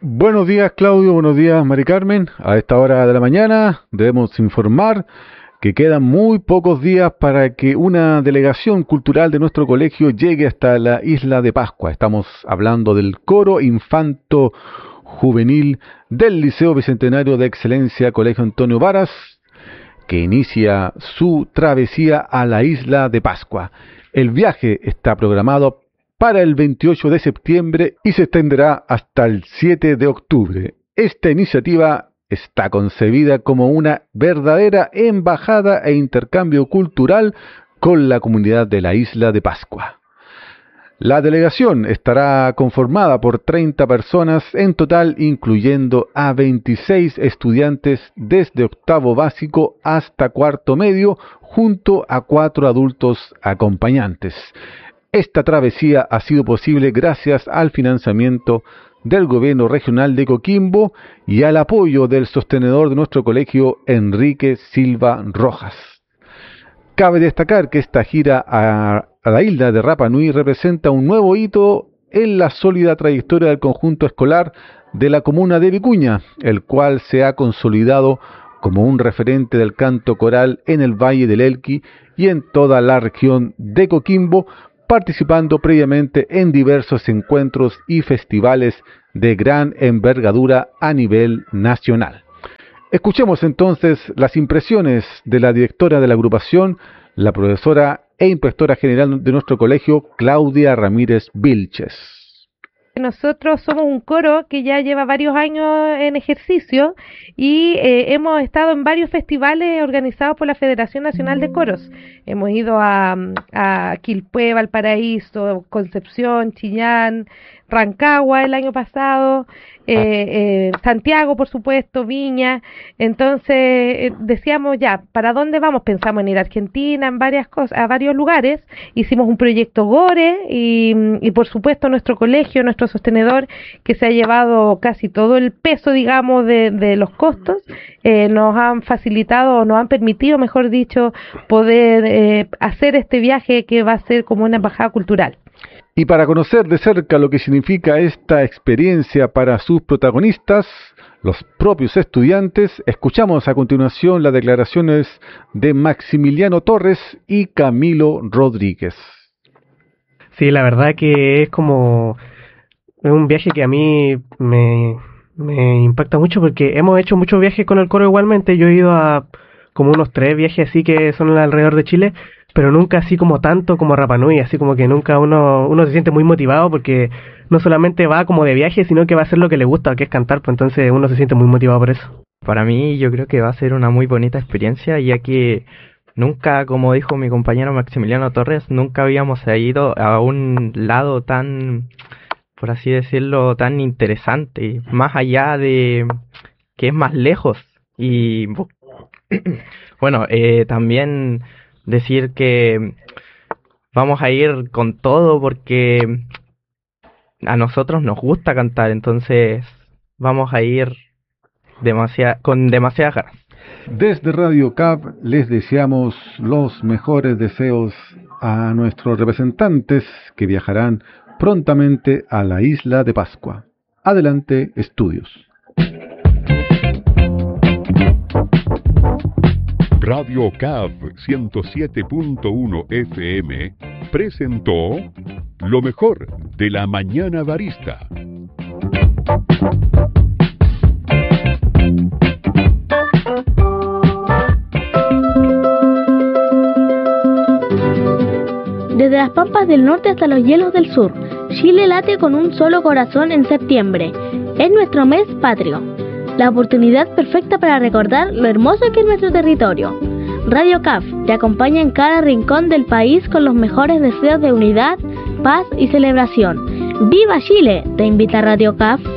Buenos días, Claudio, buenos días, Mari Carmen. A esta hora de la mañana debemos informar que quedan muy pocos días para que una delegación cultural de nuestro colegio llegue hasta la isla de Pascua. Estamos hablando del coro infanto juvenil del Liceo Bicentenario de Excelencia Colegio Antonio Varas, que inicia su travesía a la isla de Pascua. El viaje está programado para el 28 de septiembre y se extenderá hasta el 7 de octubre. Esta iniciativa está concebida como una verdadera embajada e intercambio cultural con la comunidad de la isla de Pascua. La delegación estará conformada por 30 personas en total, incluyendo a 26 estudiantes desde octavo básico hasta cuarto medio, junto a 4 adultos acompañantes. Esta travesía ha sido posible gracias al financiamiento del gobierno regional de Coquimbo y al apoyo del sostenedor de nuestro colegio, Enrique Silva Rojas. Cabe destacar que esta gira a la isla de Rapa Nui representa un nuevo hito en la sólida trayectoria del conjunto escolar de la comuna de Vicuña, el cual se ha consolidado como un referente del canto coral en el Valle del Elqui y en toda la región de Coquimbo, participando previamente en diversos encuentros y festivales de gran envergadura a nivel nacional. Escuchemos entonces las impresiones de la directora de la agrupación, la profesora e inspectora general de nuestro colegio, Claudia Ramírez Vilches. Nosotros somos un coro que ya lleva varios años en ejercicio y hemos estado en varios festivales organizados por la Federación Nacional de Coros. Hemos ido a Quilpué, Valparaíso, Concepción, Chillán, Rancagua el año pasado, Santiago, por supuesto, Viña. Entonces decíamos ya, ¿para dónde vamos? Pensamos en ir a Argentina, en varias cosas, a varios lugares. Hicimos un proyecto GORE y por supuesto nuestro colegio, nuestro sostenedor, que se ha llevado casi todo el peso, digamos, de los costos, nos han facilitado, nos han permitido, mejor dicho, poder hacer este viaje que va a ser como una embajada cultural. Y para conocer de cerca lo que significa esta experiencia para sus protagonistas, los propios estudiantes, escuchamos a continuación las declaraciones de Maximiliano Torres y Camilo Rodríguez. Sí, la verdad que es como un viaje que a mí me impacta mucho porque hemos hecho muchos viajes con el coro igualmente. Yo he ido a como unos 3 viajes así que son alrededor de Chile, pero nunca así como tanto como Rapa Nui, así como que nunca uno se siente muy motivado porque no solamente va como de viaje, sino que va a hacer lo que le gusta, que es cantar, pues entonces uno se siente muy motivado por eso. Para mí yo creo que va a ser una muy bonita experiencia, ya que nunca, como dijo mi compañero Maximiliano Torres, nunca habíamos ido a un lado tan, por así decirlo, tan interesante, más allá de que es más lejos. Y bueno, también decir que vamos a ir con todo porque a nosotros nos gusta cantar, entonces vamos a ir con demasiadas ganas. Desde Radio CAP les deseamos los mejores deseos a nuestros representantes que viajarán prontamente a la isla de Pascua. Adelante, estudios. Radio CAV 107.1 FM presentó lo mejor de la mañana varista. Desde las pampas del norte hasta los hielos del sur, Chile late con un solo corazón en septiembre. Es nuestro mes patrio. La oportunidad perfecta para recordar lo hermoso que es nuestro territorio. Radio CAF te acompaña en cada rincón del país con los mejores deseos de unidad, paz y celebración. ¡Viva Chile! Te invita Radio CAF.